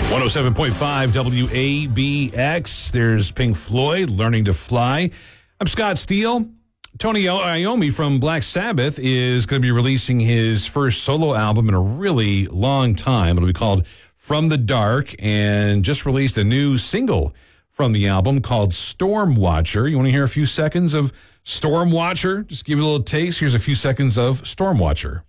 107.5 WABX. There's Pink Floyd, Learning to Fly. I'm Scott Steele. Tony Iommi from Black Sabbath is going to be releasing his first solo album in a really long time. It'll be called From the Dark, and just released a new single from the album called Storm Watcher. You want to hear a few seconds of Storm Watcher? Just give you a little taste. Here's a few seconds of Storm Watcher.